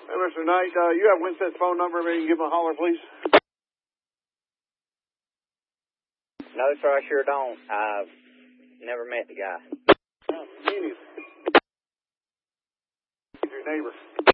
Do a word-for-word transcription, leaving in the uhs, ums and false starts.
Hey, Mister Knight, uh, you have Winstead's phone number. Maybe you can give him a holler, please. No, sir, I sure don't. I've never met the guy. Oh, me neither. He's your neighbor.